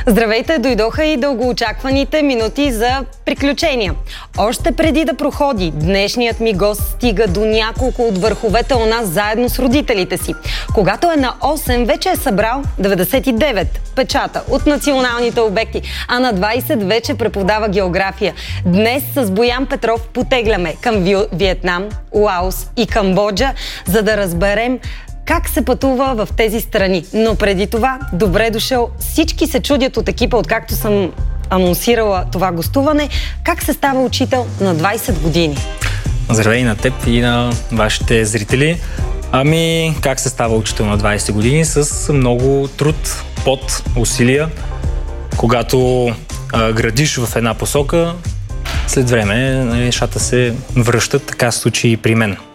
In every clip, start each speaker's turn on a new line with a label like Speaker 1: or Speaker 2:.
Speaker 1: Здравейте, дойдоха и дългоочакваните минути за приключения. Още преди да проходи, днешният ми гост стига до няколко от върховете у нас заедно с родителите си. Когато е на 8, вече е събрал 99 печата от националните обекти, а на 20 вече преподава география. Днес с Боян Петров потегляме към Виетнам, Лаос и Камбоджа, за да разберем как се пътува в тези страни. Но преди това, добре дошъл. Всички се чудят от екипа, откакто съм анонсирала това гостуване. Как се става учител на 20 години?
Speaker 2: Здравей на теб и на вашите зрители. Как се става учител на 20 години? С много труд, пот, усилия. Когато градиш в една посока, след време нещата се връщат. Така се случи и при мен.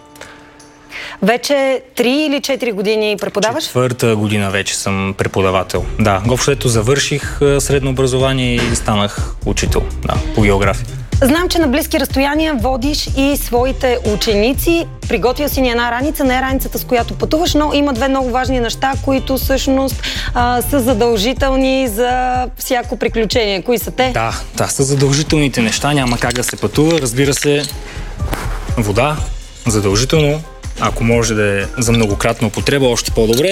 Speaker 1: Вече 3 или 4 години преподаваш?
Speaker 2: 4-та година вече съм преподавател. Да, общо завърших средно образование и станах учител по география.
Speaker 1: Знам, че на близки разстояния водиш и своите ученици. Приготвил си ни една раница, не е раницата, с която пътуваш, но има две много важни неща, които всъщност са задължителни за всяко приключение. Кои са те?
Speaker 2: Да, са задължителните неща, няма как да се пътува. Разбира се, вода, задължително. Ако може да е за многократна употреба, още по-добре.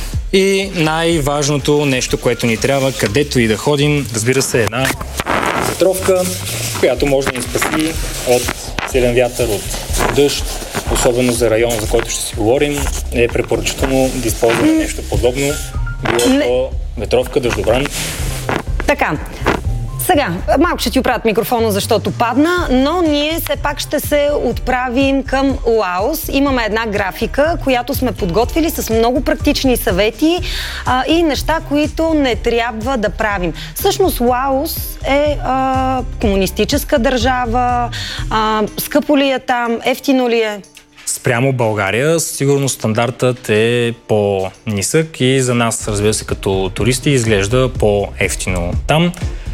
Speaker 2: И най-важното нещо, което ни трябва, където и да ходим, разбира се, една ветровка, която може да ни спаси от силен вятър, от дъжд, особено за района, за който ще си говорим, е препоръчително да използваме нещо подобно, било то ветровка, дъждобран.
Speaker 1: Така. Сега, малко ще ти оправят микрофона, защото падна, но ние все пак ще се отправим към Лаос. Имаме една графика, която сме подготвили с много практични съвети и неща, които не трябва да правим. Всъщност Лаос е комунистическа държава, скъпо ли е там, ефтино ли е?
Speaker 2: Спрямо България, сигурно стандартът е по-нисък и за нас, разбира се, като туристи изглежда по-ефтино там.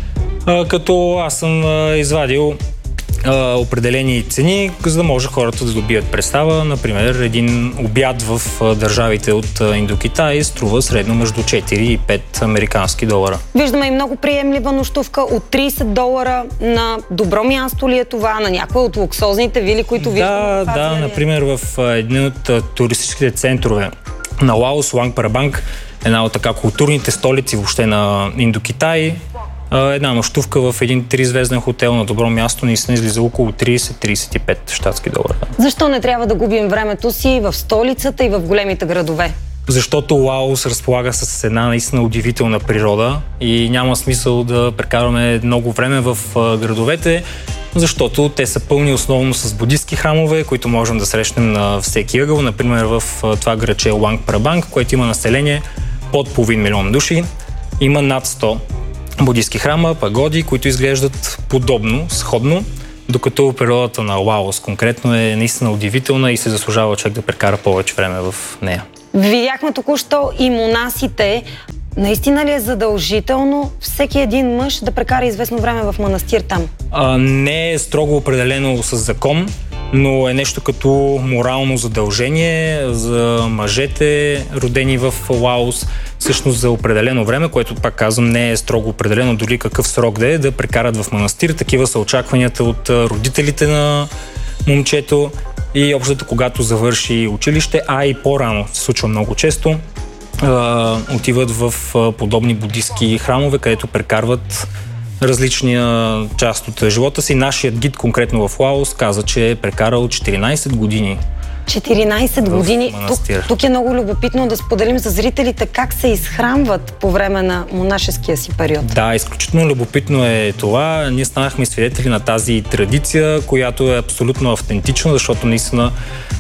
Speaker 2: Като аз съм извадил определени цени, за да може хората да добият представа. Например, един обяд в държавите от Индокитай струва средно между 4 и 5 американски долара.
Speaker 1: Виждаме и много приемлива нощувка от $30. На добро място ли е това? На някои от луксозните вили, които виждаме?
Speaker 2: Да, например в един от туристическите центрове на Лаос, Луанг Прабанг, една от така културните столици въобще на Индокитай. Една нощувка в един 3-звезден хотел на добро място наистина излиза около 30-35 щатски долара.
Speaker 1: Защо не трябва да губим времето си в столицата и в големите градове?
Speaker 2: Защото Лаос разполага с една наистина удивителна природа и няма смисъл да прекарваме много време в градовете, защото те са пълни основно с будистки храмове, които можем да срещнем на всеки ъгъл. Например, в това градче Луанг Прабанг, което има население под половин милион души. Има над 100 будистки храма, пагоди, които изглеждат подобно, сходно, докато природата на Лаос конкретно е наистина удивителна и се заслужава човек да прекара повече време в нея.
Speaker 1: Видяхме току-що и монасите. Наистина ли е задължително всеки един мъж да прекара известно време в манастир там?
Speaker 2: Не е строго определено с закон, но е нещо като морално задължение за мъжете, родени в Лаос, всъщност за определено време, което, пак казвам, не е строго определено, дори какъв срок да прекарат в манастир. Такива са очакванията от родителите на момчето и общото, когато завърши училище, и по-рано се случва много често, отиват в подобни будистки храмове, където прекарват различния част от живота си. Нашият гид конкретно в Лаос каза, че е прекарал 14 години. 14 години.
Speaker 1: Тук е много любопитно да споделим за зрителите как се изхранват по време на монашеския си период.
Speaker 2: Да, изключително любопитно е това. Ние станахме свидетели на тази традиция, която е абсолютно автентична, защото наистина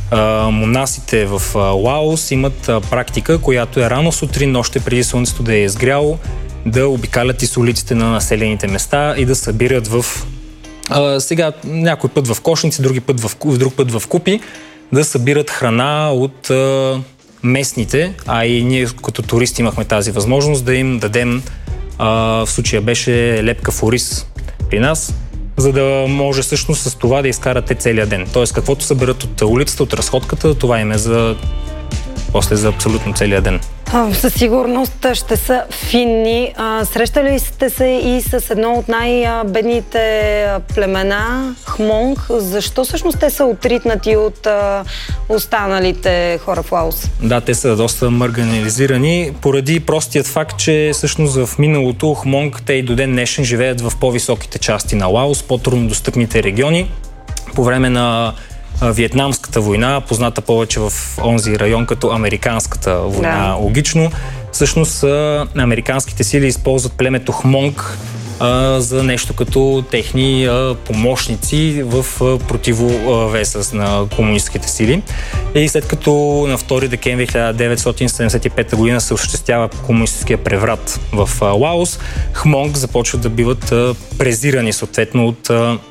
Speaker 2: монасите в Лаос имат практика, която е рано сутрин, още преди слънцето да е изгряло, да обикалят из улиците на населените места и да събират сега някой път в кошници, друг път в купи, да събират храна от местните, и ние като туристи имахме тази възможност да им дадем, в случая беше лепкав ориз при нас, за да може всъщност с това да изкарате целия ден. Тоест, каквото съберат от улицата, от разходката, това им е за абсолютно целия ден.
Speaker 1: Със сигурност ще са финни. Срещали сте се и с едно от най-бедните племена, Хмонг. Защо всъщност те са отритнати от останалите хора в Лаос?
Speaker 2: Да, те са доста маргинализирани, поради простият факт, че всъщност в миналото Хмонг, те и до ден днешен живеят в по-високите части на Лаос, по-трудно достъпните региони. По време на Виетнамската война, позната повече в онзи район като Американската война, логично. Всъщност американските сили използват племето Хмонг за нещо като техни помощници в противовеса на комунистските сили. И след като на 2 декември 1975 година се осъществява комунистическия преврат в Лаос, Хмонг започват да биват презирани съответно от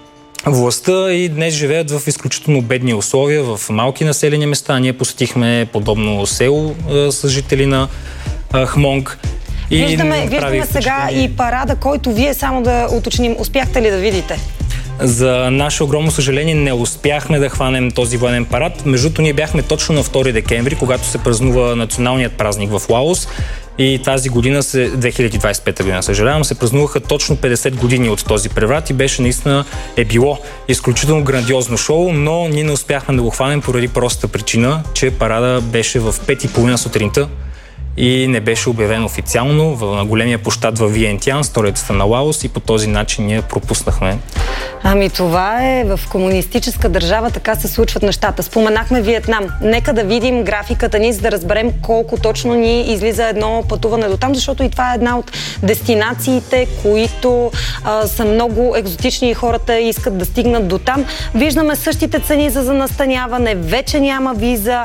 Speaker 2: властта и днес живеят в изключително бедни условия, в малки населени места. Ние посетихме подобно село с жители на Хмонг.
Speaker 1: Виждаме сега и парада, който вие, само да уточним, успяхте ли да видите?
Speaker 2: За наше огромно съжаление не успяхме да хванем този военен парад. Междуто ние бяхме точно на 2 декември, когато се празнува националният празник в Лаос. И тази година, 2025 година, съжалявам, се празнуваха точно 50 години от този преврат и било изключително грандиозно шоу, но ние не успяхме да го хванем поради простата причина, че парада беше в 5:30 сутринта и не беше обявен официално на големия площад в Виентян, столицата на Лаос, и по този начин ние пропуснахме.
Speaker 1: Ами това е, в комунистическа държава така се случват нещата. Споменахме Виетнам. Нека да видим графиката ни, за да разберем колко точно ни излиза едно пътуване до там, защото и това е една от дестинациите, които са много екзотични и хората искат да стигнат до там. Виждаме същите цени за настаняване, вече няма виза.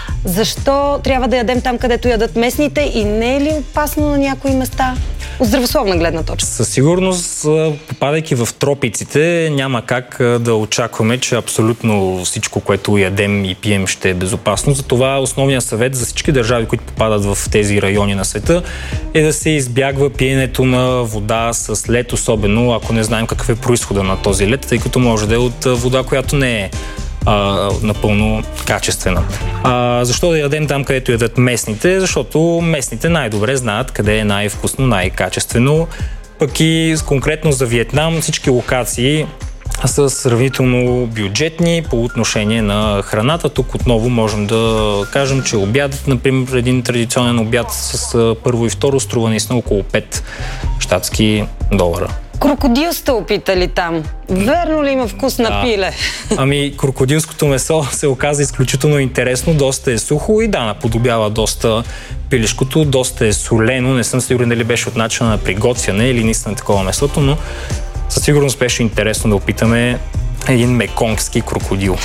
Speaker 1: Защо трябва да ядем там, където ядат местните, и не е ли опасно на някои места от здравословна гледна точка?
Speaker 2: Със сигурност, попадайки в тропиците, няма как да очакваме, че абсолютно всичко, което ядем и пием, ще е безопасно. Затова основният съвет за всички държави, които попадат в тези райони на света, е да се избягва пиенето на вода с лед, особено ако не знаем какъв е произхода на този лед, тъй като може да е от вода, която не е напълно качествена. Защо да ядем там, където ядат местните? Защото местните най-добре знаят къде е най-вкусно, най-качествено. Пък и конкретно за Виетнам всички локации са сравнително бюджетни по отношение на храната. Тук отново можем да кажем, че обядът, например, един традиционен обяд с първо и второ струва наистина около 5 щатски долара.
Speaker 1: Крокодил сте опитали там? Верно ли има вкус на пиле?
Speaker 2: Ами, крокодилското месо се оказа изключително интересно, доста е сухо и наподобява доста пилешкото, доста е солено. Не съм сигурен дали беше от начина на приготвяне или наистина такова месото, но със сигурност беше интересно да опитаме един меконгски крокодил.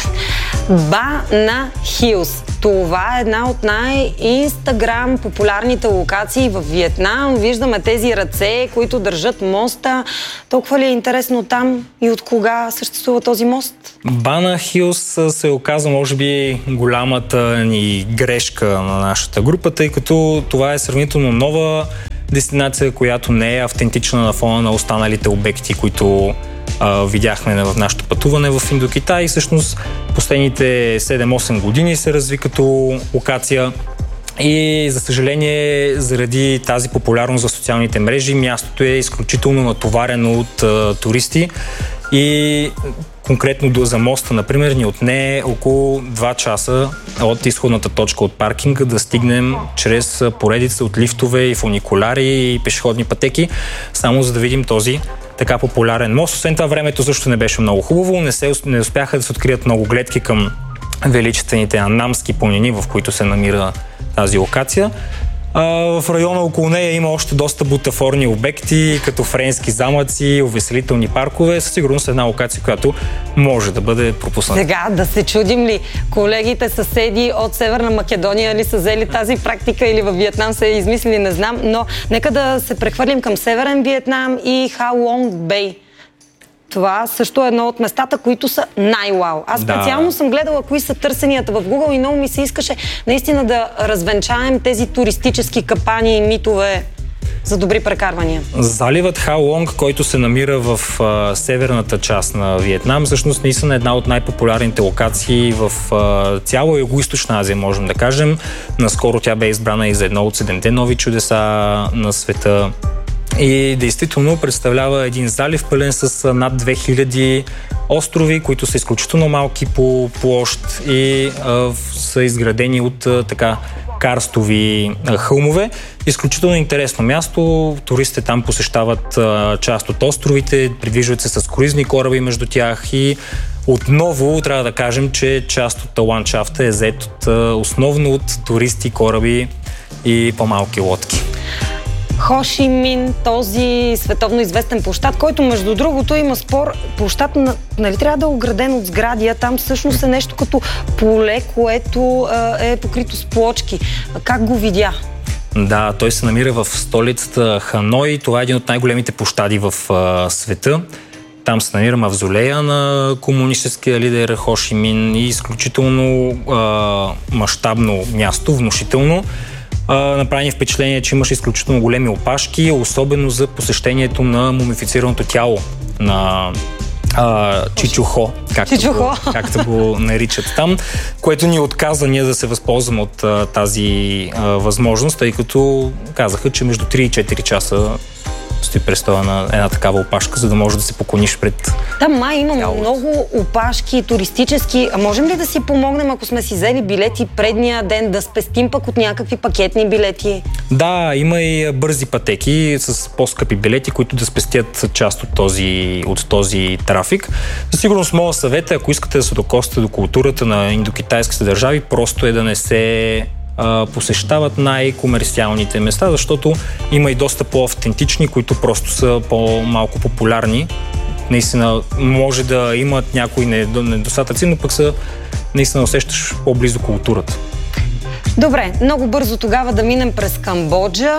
Speaker 1: Бана Хилс. Това е една от най-инстаграм популярните локации в Виетнам. Виждаме тези ръце, които държат моста. Толкова ли е интересно там и от кога съществува този мост?
Speaker 2: Бана Хилс се оказа, може би, голямата ни грешка на нашата група, тъй като това е сравнително нова дестинация, която не е автентична на фона на останалите обекти, които видяхме в нашето пътуване в Индокитай. Всъщност последните 7-8 години се разви като локация и, за съжаление, заради тази популярност за социалните мрежи, мястото е изключително натоварено от туристи и конкретно за моста, например, ни отне около 2 часа от изходната точка от паркинга да стигнем чрез поредица от лифтове и фуникуляри и пешеходни пътеки, само за да видим този така популярен мост. Освен това, времето също не беше много хубаво, не успяха да се открият много гледки към величествените анамски планини, в които се намира тази локация. В района около нея има още доста бутафорни обекти, като френски замъци, увеселителни паркове. Със сигурност една локация, която може да бъде пропусната.
Speaker 1: Сега да се чудим ли колегите съседи от Северна Македония ли са взели тази практика или във Виетнам са измислили, не знам, но нека да се прехвърлим към Северен Виетнам и Ha Long Bay. Това също е едно от местата, които са най-вау. Аз специално съм гледала кои са търсенията в Google и много ми се искаше наистина да развенчаем тези туристически капани и митове. за добри прекарвания?
Speaker 2: Заливът Халонг, който се намира в северната част на Виетнам, всъщност наистина е една от най-популярните локации в цяла Югоизточна Азия, можем да кажем. Наскоро тя бе избрана и за едно от 7-те нови чудеса на света. И действително представлява един залив, пълен с над 2000 острови, които са изключително малки по площ и са изградени от карстови хълмове. Изключително интересно място. Туристите там посещават част от островите, придвижват се с круизни кораби между тях и отново трябва да кажем, че част от ландшафта е зает основно от туристи, кораби и по-малки лодки.
Speaker 1: Хо Ши Мин, този световно известен площад, който между другото има спор. Площад, нали трябва да е ограден от сгради, а там всъщност е нещо като поле, което е покрито с плочки. Как го видя?
Speaker 2: Да, той се намира в столицата Ханой. Това е един от най-големите площади в света. Там се намира мавзолея на комунистическия лидер Хо Ши Мин и изключително мащабно място, внушително. Направи впечатление, че имаше изключително големи опашки, особено за посещението на мумифицираното тяло на Чичо Хо, както го наричат там, което ни отказа ние да се възползваме от тази възможност, тъй като казаха, че между 3 и 4 часа стои престоя на една такава опашка, за да можеш да се поклониш пред
Speaker 1: Там май има много опашки, туристически. А можем ли да си помогнем, ако сме си взели билети предния ден, да спестим пък от някакви пакетни билети?
Speaker 2: Да, има и бързи пътеки с по-скъпи билети, които да спестят част от този трафик. Със сигурност моя съвет е, ако искате да се докосите до културата на индокитайските държави, просто е да не се посещават най-комерциалните места, защото има и доста по-автентични, които просто са по-малко популярни. Наистина може да имат някои недостатъци, но пък наистина усещаш по-близо културата.
Speaker 1: Добре, много бързо тогава да минем през Камбоджа.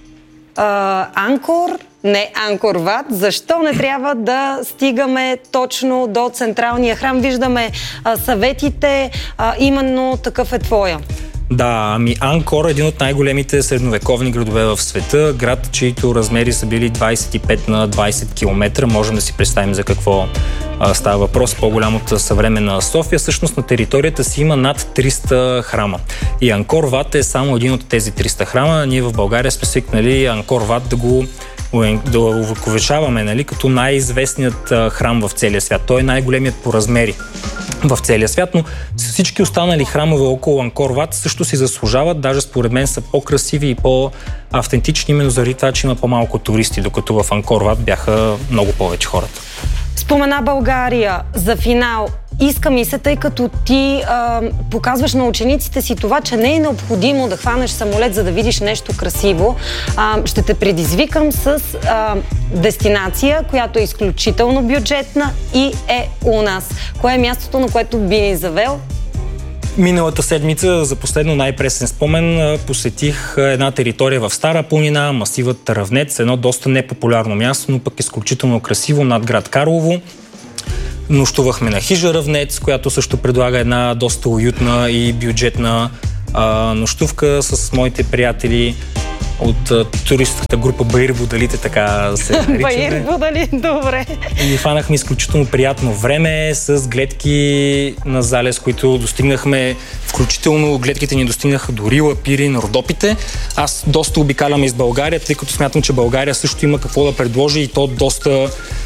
Speaker 1: Анкор, не Анкор Ват. Защо не трябва да стигаме точно до централния храм? Виждаме съветите, именно такъв е твоя.
Speaker 2: Да, Анкор е един от най-големите средновековни градове в света. Град, чието размери са били 25 на 20 км. Можем да си представим за какво става въпрос. По-голям от съвременна София. Всъщност на територията си има над 300 храма. И Анкор Ват е само един от тези 300 храма. Ние в България сме свикнали Анкор Ват да увековечаваме, като най-известният храм в целия свят. Той е най-големият по размери в целия свят, но всички останали храмове около Анкор Ват също си заслужават, даже според мен са по-красиви и по-автентични, именно заради това, че има по-малко туристи, докато в Анкор Ват бяха много повече хората.
Speaker 1: Спомена България за финал. Иска ми се, тъй като ти показваш на учениците си това, че не е необходимо да хванеш самолет, за да видиш нещо красиво. Ще те предизвикам с дестинация, която е изключително бюджетна и е у нас. Кое е мястото, на което би ни завел?
Speaker 2: Миналата седмица, за последно най-пресен спомен, посетих една територия в Стара планина, масивът Равнец, едно доста непопулярно място, но пък изключително красиво над град Карлово. Нощувахме на хижа Равнец, която също предлага една доста уютна и бюджетна нощувка с моите приятели от туристската група Баир Будалите, така се наричаме.
Speaker 1: Баир Будали, добре.
Speaker 2: И хванахме изключително приятно време с гледки на залез, които достигнахме, включително гледките ни достигнаха до Рила, Пирин, Родопите. Аз доста обикалям из България, тъй като смятам, че България също има какво да предложи и то доста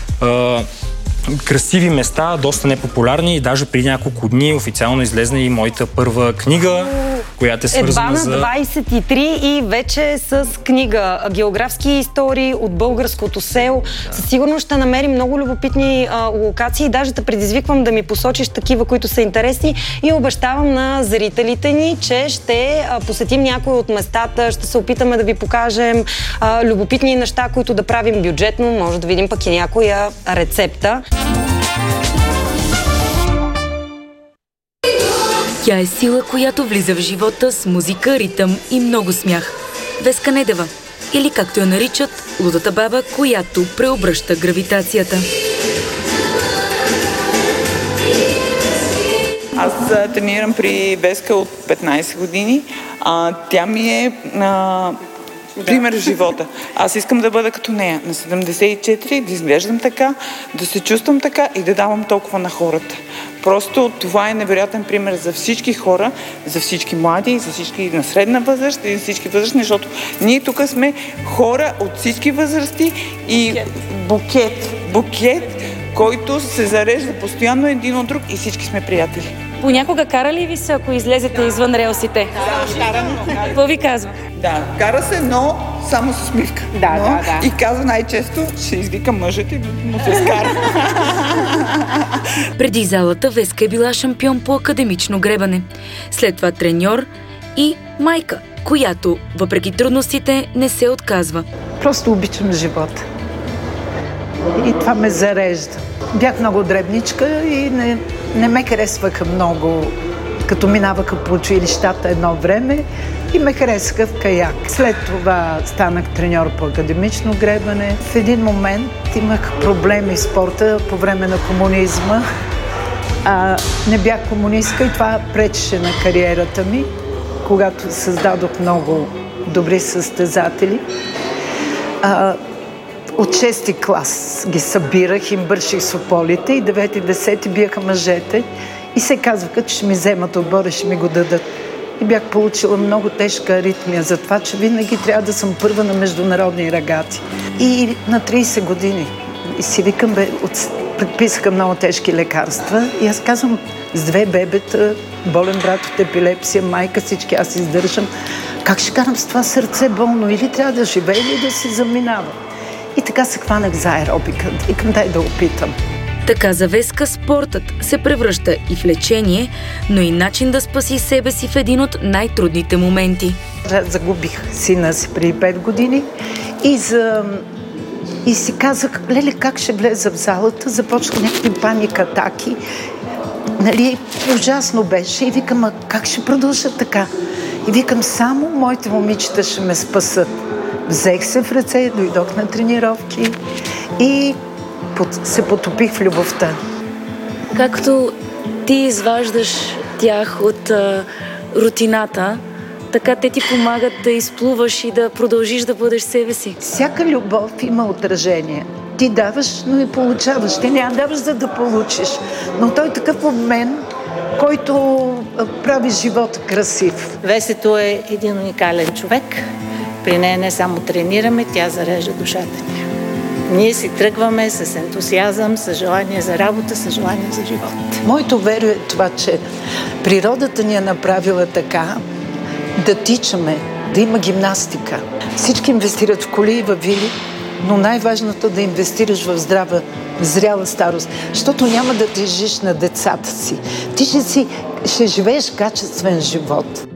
Speaker 2: красиви места, доста непопулярни и даже преди няколко дни официално излезна и моята първа книга, която е свързана
Speaker 1: за... Едва на 23 и вече с книга. Географски истории от българското село. Със сигурност ще намерим много любопитни локации. Даже те предизвиквам да ми посочиш такива, които са интересни и обещавам на зрителите ни, че ще посетим някои от местата, ще се опитаме да ви покажем любопитни неща, които да правим бюджетно. Може да видим пък и някоя рецепта.
Speaker 3: Тя е сила, която влиза в живота с музика, ритъм и много смях. Веска Недева, или както я наричат, лудата баба, която преобръща гравитацията.
Speaker 4: Аз тренирам при Веска от 15 години. Тя ми е пример в живота. Аз искам да бъда като нея. На 74, да изглеждам така, да се чувствам така и да давам толкова на хората. Просто това е невероятен пример за всички хора, за всички млади, за всички на средна възраст и за всички възрастни, защото ние тук сме хора от всички възрасти и букет, който се зарежда постоянно един от друг и всички сме приятели.
Speaker 5: Понякога кара ли ви се, ако излезете извън релсите?
Speaker 4: Да, карам.
Speaker 5: Какво ви казва?
Speaker 4: Да, кара се, но само с усмивка. Да. И казва най-често, ще извика мъжът и му се скара.
Speaker 3: Преди залата Веска е била шампион по академично гребане. След това треньор и майка, която, въпреки трудностите, не се отказва.
Speaker 6: Просто обичам живота. И това ме зарежда. Бях много дребничка и не ме харесваха много, като минаваха по училищата едно време и ме харесаха в каяк. След това станах треньор по академично гребане. В един момент имах проблеми в спорта по време на комунизма. Не бях комунистка и това пречеше на кариерата ми, когато създадох много добри състезатели. От 6-ти клас ги събирах, им бърших сополите и 9-ти, 10-ти биеха мъжете и се казваха, че ще ми вземат отбор и ще ми го дадат. И бях получила много тежка аритмия за това, че винаги трябва да съм първа на международни регати. И на 30 години и си викам, предписаха много тежки лекарства и аз казвам, с 2 бебета, болен брат от епилепсия, майка, всички аз издържам. Как ще карам с това сърце болно? Или трябва да живея, или да си заминава? И така се хванах за аеробика. Викам, дай да опитам.
Speaker 3: Така за Веска спортът се превръща и в лечение, но и начин да спаси себе си в един от най-трудните моменти.
Speaker 6: Загубих сина си преди 5 години и си казах, леле, как ще влеза в залата? Започнах някакви паникатаки. Нали, ужасно беше. И викам, как ще продължа така? И викам, само моите момичета ще ме спасат. Взех се в ръце, дойдох на тренировки и се потопих в любовта.
Speaker 5: Както ти изваждаш тях от рутината, така те ти помагат да изплуваш и да продължиш да бъдеш себе си.
Speaker 6: Всяка любов има отражение. Ти даваш, но и получаваш. Ти не даваш, за да получиш. Но той е такъв обмен, който прави живота красив.
Speaker 7: Весето е един уникален човек. При нея не само тренираме, тя зарежда душата ни. Ние си тръгваме с ентусиазъм, с желание за работа, с желание за живот.
Speaker 6: Моето веро е това, че природата ни е направила така да тичаме, да има гимнастика. Всички инвестират в коли и в вили, но най-важното е да инвестираш в здрава, зряла старост, защото няма да тежиш на децата си. Ти ще живееш качествен живот.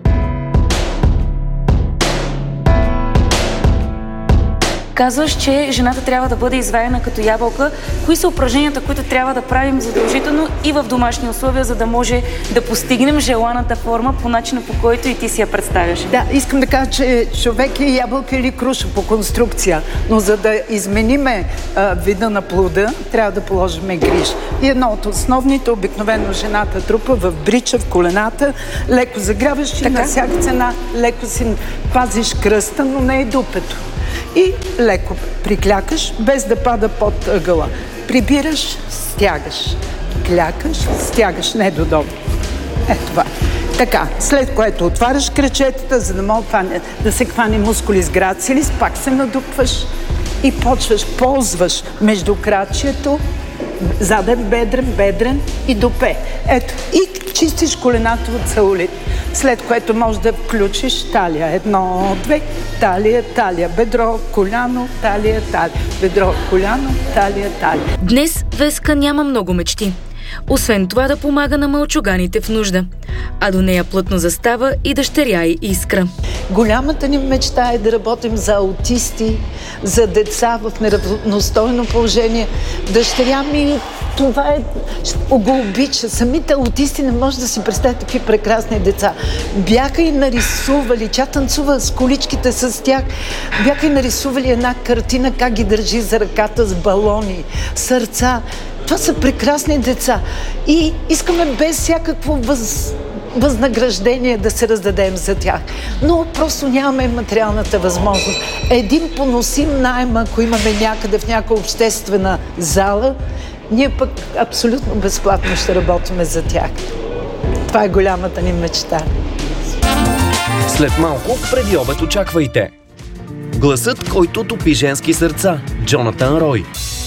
Speaker 5: Казваш, че жената трябва да бъде изваяна като ябълка. Кои са упражненията, които трябва да правим задължително и в домашни условия, за да може да постигнем желаната форма по начина, по който и ти си я представяш?
Speaker 6: Да, искам да кажа, че човек е ябълка или круша по конструкция, но за да измениме вида на плода, трябва да положим гриж. И едно от основните, обикновено жената трупа в брича, в колената, леко загряваш и на всяка цена леко си пазиш кръста, но не и дупето. И леко приклякаш, без да пада под ъгъла. Прибираш, стягаш. Клякаш, стягаш, не додолу. Ето това. Така, след което отваряш крачетата, за да може да се хване мускули с грацилис, пак се надупваш и почваш, ползваш между крачието, заден бедрен и допе. Ето, и чистиш колената от целулит. След което можеш да включиш талия. 1, 2, талия, бедро, коляно, талия, бедро, коляно, талия.
Speaker 3: Днес Веска няма много мечти. Освен това да помага на мълчуганите в нужда. А до нея плътно застава и дъщеря й Искра.
Speaker 6: Голямата ни мечта е да работим за аутисти, за деца в неравностойно положение. Дъщеря ми това го обича. Самите аутисти не може да си представят такива прекрасни деца. Бяха и нарисували, тя танцува с количките с тях, бяха и нарисували една картина, как ги държи за ръката с балони, сърца. Това са прекрасни деца. И искаме без всякакво възнаграждение да се раздадем за тях. Но просто нямаме материалната възможност. Един поносим наем, ако имаме някъде в някаква обществена зала, ние пък абсолютно безплатно ще работим за тях. Това е голямата ни мечта.
Speaker 8: След малко, преди обед очаквайте. Гласът, който топи женски сърца. Джонатан Рой.